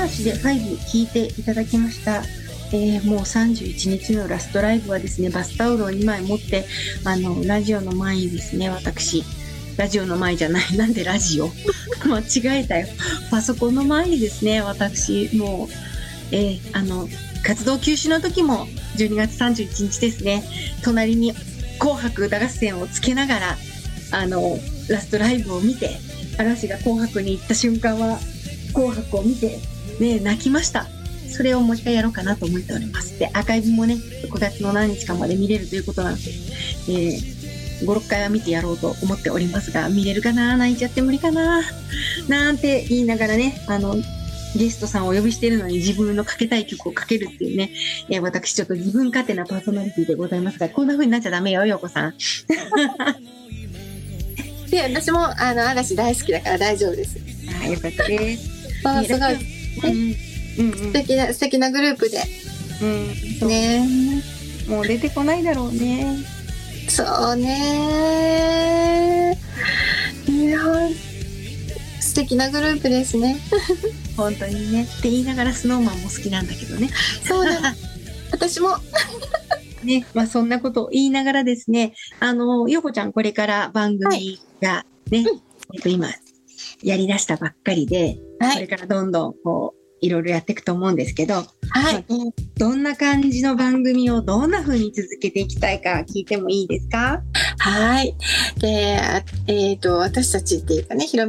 嵐で5聞いていただきました。もう31日のラストライブはですね、バスタオルを2枚持って、ラジオの前にですね、私、ラジオの前じゃない、なんでラジオ間違えたよ。パソコンの前にですね、私、もう、活動休止の時も12月31日ですね、隣に紅白歌合戦をつけながら、ラストライブを見て、嵐が紅白に行った瞬間は、紅白を見て、ね、泣きました。それをもう一回やろうかなと思っております。で、アーカイブもね、9月の何日かまで見れるということなので、5、6回は見てやろうと思っておりますが、見れるかな、泣いちゃって無理かな、なんて言いながらね、ゲストさんをお呼びしているのに自分のかけたい曲をかけるっていうね、私ちょっと自分勝手なパーソナリティでございますが、こんな風になっちゃダメよ、ようこさん。 で、私も嵐大好きだから大丈夫です。 あ、よかったです。 すごい、素敵なグループで、ね、 もう出てこないだろうね。 そうね、いや素敵なグループですね。 本当にね。って言いながらスノーマンも好きなんだけどね。 そうだ。私もね、まあそんなことを言いながらですね、よこちゃんこれから番組がね、今やり出したばっかりで、これからどんどんこういろいろやっていくと思うんですけど、はい、どんな感じの番組をどんな風に続けていきたいか聞いてもいいですか？ はい。で、私たちっていうかね、ひろ